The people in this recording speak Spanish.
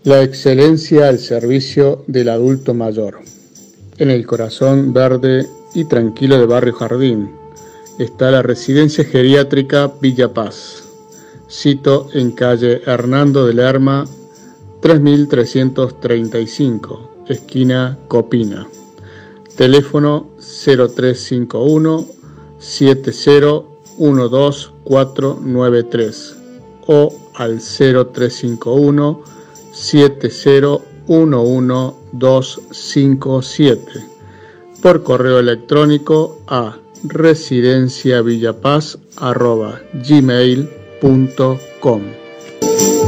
La excelencia al servicio del adulto mayor. En el corazón verde y tranquilo de Barrio Jardín está la residencia geriátrica Villa Paz. Sito en calle Hernando de Lerma, 3335, esquina Copina. Teléfono 0351 7012493 o al 0351 7011257 por correo electrónico a residenciavillapaz@gmail.com.